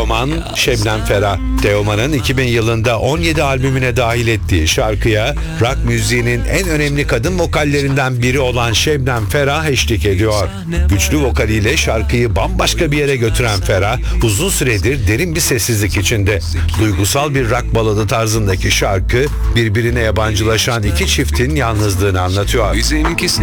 Teoman, Şebnem Ferah. Teoman'ın 2000 yılında 17 albümüne dahil ettiği şarkıya rock müziğinin en önemli kadın vokallerinden biri olan Şebnem Ferah eşlik ediyor. Güçlü vokaliyle şarkıyı bambaşka bir yere götüren Ferah, uzun süredir derin bir sessizlik içinde. Duygusal bir rock baladı tarzındaki şarkı, birbirine yabancılaşan iki çiftin yalnızlığını anlatıyor.